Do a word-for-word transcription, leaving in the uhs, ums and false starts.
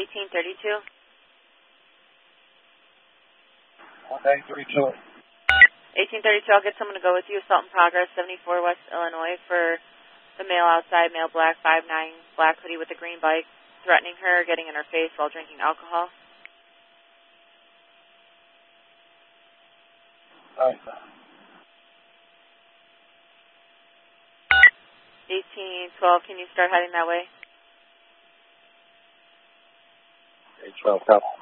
eighteen thirty-two. Okay, thirty-two. eighteen thirty-two, I'll get someone to go with you. Assault in progress, seventy-four West Illinois for the male outside, male black, five nine, black hoodie with a green bike, threatening her, getting in her face while drinking alcohol. All right. eighteen twelve, can you start heading that way? eight twelve, copy.